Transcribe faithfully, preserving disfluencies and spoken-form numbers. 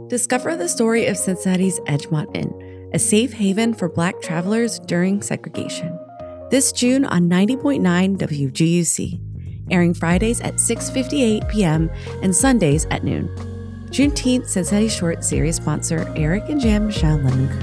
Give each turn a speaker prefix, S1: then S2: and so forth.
S1: Discover the story of Cincinnati's Edgemont Inn, a safe haven for Black travelers during segregation. This June on ninety point nine W G U C, airing Fridays at six fifty-eight p.m. and Sundays at noon. Juneteenth Cincinnati Short Series sponsor Eric and Jan Michelle Lemon Crew.